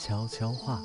悄悄话。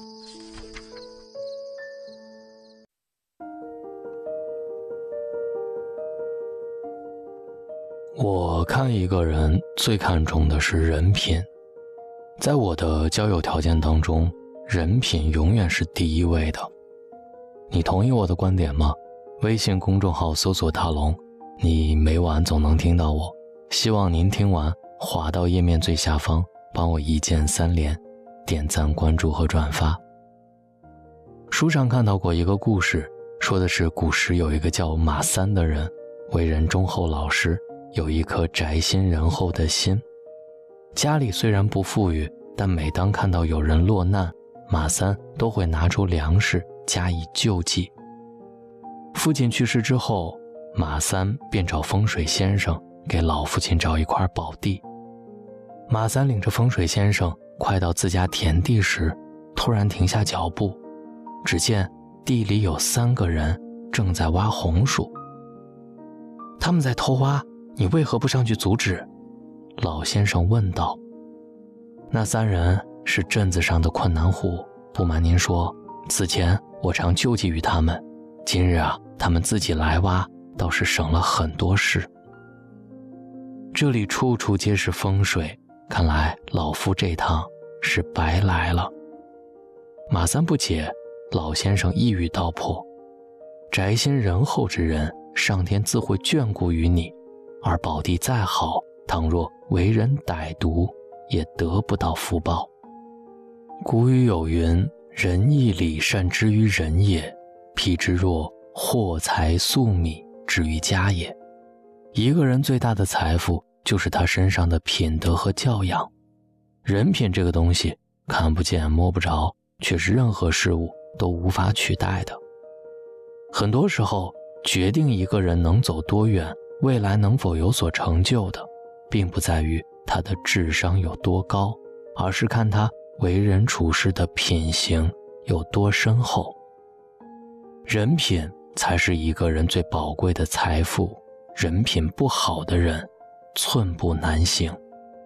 我看一个人最看重的是人品，在我的交友条件当中，人品永远是第一位的。你同意我的观点吗？微信公众号搜索大龙，你每晚总能听到我。希望您听完滑到页面最下方，帮我一键3连，点赞、关注和转发。书上看到过一个故事，说的是古时有一个叫马三的人，为人忠厚老实，有一颗宅心仁厚的心。家里虽然不富裕，但每当看到有人落难，马三都会拿出粮食加以救济。父亲去世之后，马三便找风水先生给老父亲找一块宝地。马三领着风水先生快到自家田地时，突然停下脚步，只见地里有3个人正在挖红薯。他们在偷挖，你为何不上去阻止？老先生问道。那3人是镇子上的困难户，不瞒您说，此前我常救济于他们，今日他们自己来挖，倒是省了很多事。这里处处皆是风水，看来老夫这趟是白来了。马三不解，老先生一语道破：宅心仁厚之人，上天自会眷顾于你，而宝地再好，倘若为人歹毒，也得不到福报。古语有云：仁义礼善之于人也，譬之若货财粟米之于家也。一个人最大的财富就是他身上的品德和教养。人品这个东西看不见摸不着，却是任何事物都无法取代的。很多时候，决定一个人能走多远，未来能否有所成就的，并不在于他的智商有多高，而是看他为人处事的品行有多深厚。人品才是一个人最宝贵的财富，人品不好的人寸步难行。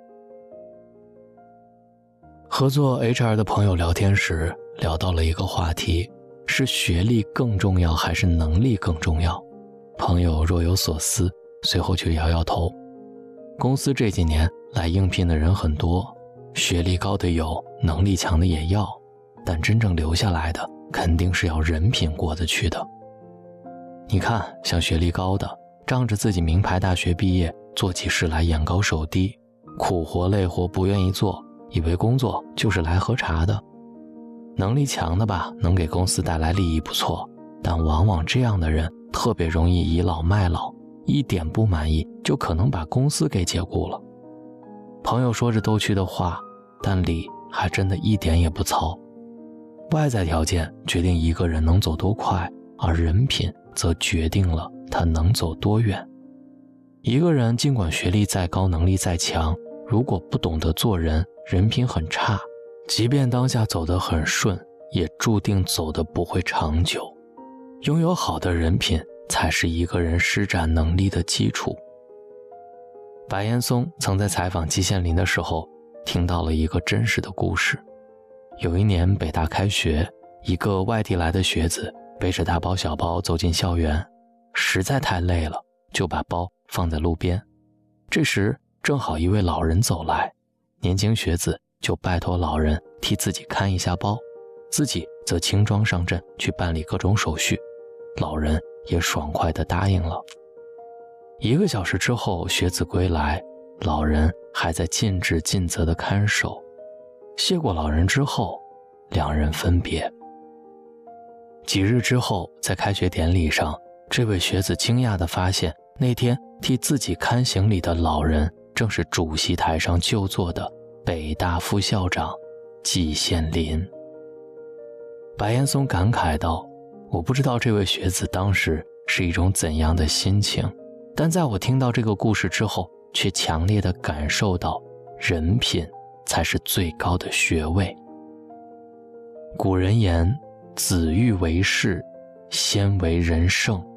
和做 HR 的朋友聊天时，聊到了一个话题，是学历更重要还是能力更重要？朋友若有所思，随后却摇摇头。公司这几年来应聘的人很多，学历高的有，能力强的也要，但真正留下来的肯定是要人品过得去的。你看，像学历高的，仗着自己名牌大学毕业，做起事来眼高手低，苦活累活不愿意做，以为工作就是来喝茶的。能力强的吧，能给公司带来利益不错，但往往这样的人特别容易倚老卖老，一点不满意就可能把公司给解雇了。朋友说着逗趣的话，但理还真的一点也不糙。外在条件决定一个人能走多快，而人品则决定了他能走多远。一个人尽管学历再高，能力再强，如果不懂得做人，人品很差，即便当下走得很顺，也注定走得不会长久。拥有好的人品才是一个人施展能力的基础。白岩松曾在采访季羡林的时候，听到了一个真实的故事。有一年北大开学，一个外地来的学子背着大包小包走进校园，实在太累了，就把包放在路边。这时正好一位老人走来，年轻学子就拜托老人替自己看一下包，自己则轻装上阵去办理各种手续。老人也爽快地答应了。1个小时之后，学子归来，老人还在尽职尽责地看守。谢过老人之后，两人分别。几日之后，在开学典礼上，这位学子惊讶地发现，那天替自己看行李的老人正是主席台上就坐的北大副校长季羡林。白岩松感慨道：我不知道这位学子当时是一种怎样的心情，但在我听到这个故事之后，却强烈地感受到人品才是最高的学位。古人言：子欲为士，先为人圣。